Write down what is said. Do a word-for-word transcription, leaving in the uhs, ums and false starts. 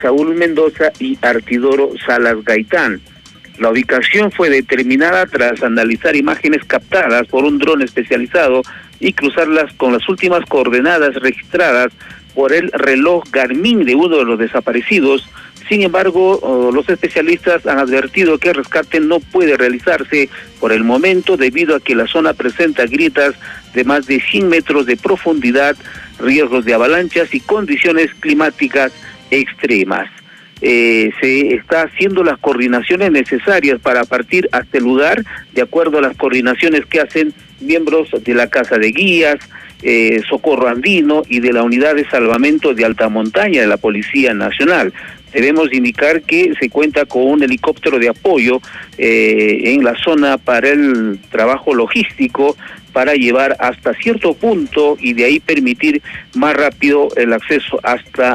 Saúl Mendoza y Artidoro Salas Gaitán. La ubicación fue determinada tras analizar imágenes captadas por un dron especializado y cruzarlas con las últimas coordenadas registradas por el reloj Garmin de uno de los desaparecidos. Sin embargo, los especialistas han advertido que el rescate no puede realizarse por el momento debido a que la zona presenta grietas de más de cien metros de profundidad, riesgos de avalanchas y condiciones climáticas extremas. Eh, se está haciendo las coordinaciones necesarias para partir hasta el lugar, de acuerdo a las coordinaciones que hacen miembros de la Casa de Guías, eh, Socorro Andino y de la Unidad de Salvamento de Alta Montaña de la Policía Nacional. Debemos indicar que se cuenta con un helicóptero de apoyo eh, en la zona para el trabajo logístico, para llevar hasta cierto punto y de ahí permitir más rápido el acceso hasta